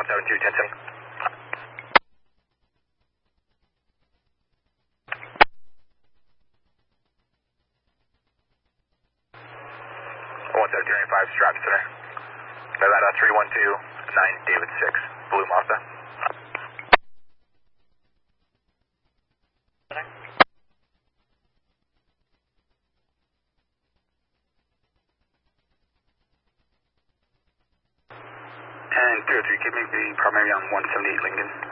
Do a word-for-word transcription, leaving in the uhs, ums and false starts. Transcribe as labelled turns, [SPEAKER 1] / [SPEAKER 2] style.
[SPEAKER 1] seven two, ten seven. one seven two nine five, Stratton Center. Nevada three one two nine, David six, Blue Mazda. And three oh three, keep me the primary on one seventy-eight Lincoln.